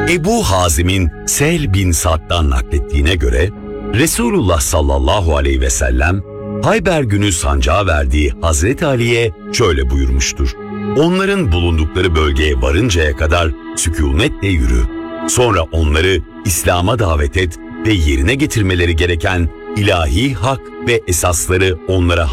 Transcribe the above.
Ebu Hazim'in Sehl bin Sa'd'dan naklettiğine göre, Resulullah sallallahu aleyhi ve sellem, Hayber günü sancağı verdiği Hazreti Ali'ye şöyle buyurmuştur: onların bulundukları bölgeye varıncaya kadar sükunetle yürü. Sonra onları İslam'a davet et ve yerine getirmeleri gereken ilahi hak ve esasları onlara